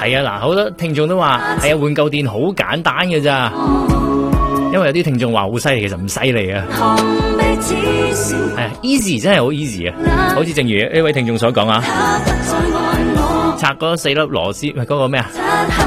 係啊，嗱，好多聽眾都話係啊，換舊電好簡單嘅咋，因為有啲聽眾話好犀利，其實唔犀利啊。係啊，easy 真係好 easy 啊，好似正如呢位聽眾所講啊，拆嗰4粒螺絲，嗰個咩啊？